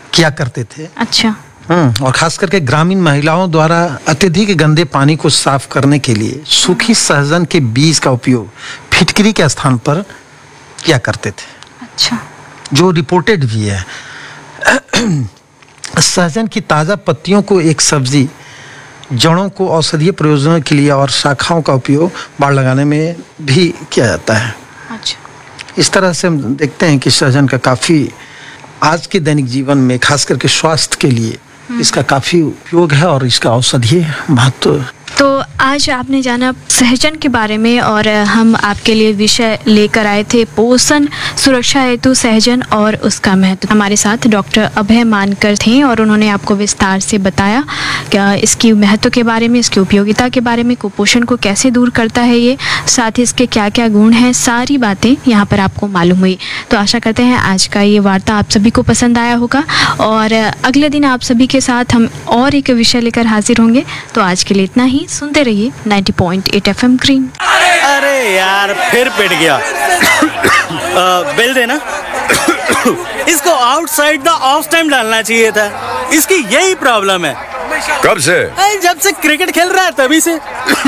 किया करते थे। अच्छा। और खास करके ग्रामीण महिलाओं द्वारा अत्यधिक गंदे पानी को साफ करने के लिए सूखी सहजन के बीज का उपयोग फिटकरी के स्थान पर किया करते थे। अच्छा। जो रिपोर्टेड भी है। सहजन की ताज़ा पत्तियों को एक सब्जी, जड़ों को औषधीय प्रयोजनों के लिए और शाखाओं का उपयोग बाड़ लगाने में भी किया जाता है। अच्छा। इस तरह से हम देखते हैं कि सहजन का काफ़ी आज के दैनिक जीवन में खास करके स्वास्थ्य के लिए इसका काफ़ी उपयोग है और इसका औषधीय महत्व। तो आज आपने जाना सहजन के बारे में और हम आपके लिए विषय लेकर आए थे पोषण सुरक्षा हेतु सहजन और उसका महत्व। हमारे साथ डॉक्टर अभय मानकर थे और उन्होंने आपको विस्तार से बताया क्या इसकी महत्व के बारे में, इसकी उपयोगिता के बारे में, कुपोषण को कैसे दूर करता है ये, साथ ही इसके क्या क्या गुण हैं, सारी बातें यहाँ पर आपको मालूम हुई। तो आशा करते हैं आज का ये वार्ता आप सभी को पसंद आया होगा और अगले दिन आप सभी के साथ हम और एक विषय लेकर हाजिर होंगे। तो आज के लिए इतना ही। सुनते रहिए 90.8 FM ग्रीन। अरे यार फिर पिट गया। बिल देना। इसको आउटसाइड द ऑफ टाइम डालना चाहिए था। इसकी यही प्रॉब्लम है। कब से? जब से क्रिकेट खेल रहा है तभी से।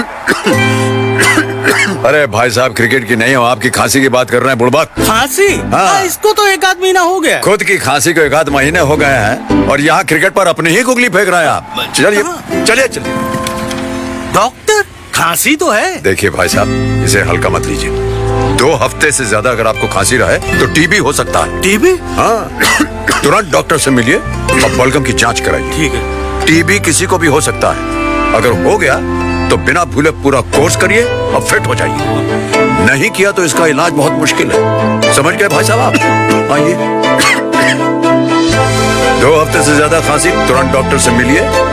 अरे भाई साहब क्रिकेट की नहीं हो, आपकी खांसी की बात कर रहे हैं बुड़बक। खांसी? हाँ। इसको तो एक आध महीना हो गया। खुद की खांसी को एक आध महीने हो गए हैं और यहाँ क्रिकेट पर अपनी ही गुगली फेंक रहे हैं आप। चलिए चलिए चलिए। डॉक्टर खांसी तो है। देखिए भाई साहब इसे हल्का मत लीजिए। 2 हफ्ते से ज्यादा अगर आपको खांसी रहे तो टीबी हो सकता है। टीबी? हाँ। तुरंत डॉक्टर से मिलिए और बलगम की जांच कराइए। ठीक है। टीबी किसी को भी हो सकता है। अगर हो गया तो बिना भूले पूरा कोर्स करिए और फिट हो जाइए। नहीं किया तो इसका इलाज बहुत मुश्किल है। समझ गए भाई साहब आप? आइए। 2 हफ्ते से ज्यादा खांसी, तुरंत डॉक्टर से मिलिए।